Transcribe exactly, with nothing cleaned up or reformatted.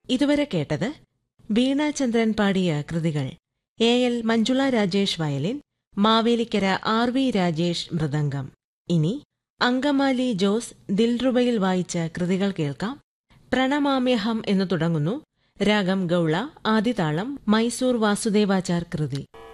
ഇതുവരെ കേട്ടത് വീണാചന്ദ്രൻ പാടിയ കൃതികൾ. A L Manjula Rajesh violin, Mavelikkara R V Rajesh mridangam. ഇനി അങ്കമാലി ജോസ് ദിൽറുബയിൽ വായിച്ച കൃതികൾ കേൾക്കാം. പ്രണമാമ്യഹം എന്നു തുടങ്ങുന്നു. രാഗം ഗൗള, ആദിതാളം മൈസൂർ വാസുദേവാചാർ കൃതി.